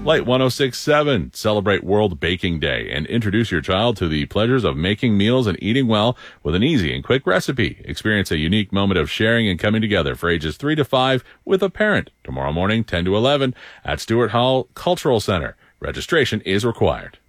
Light 106.7, celebrate World Baking Day and introduce your child to the pleasures of making meals and eating well with an easy and quick recipe. Experience a unique moment of sharing and coming together for ages 3 to 5 with a parent. Tomorrow morning, 10 to 11 at Stewart Hall Cultural Center. Registration is required.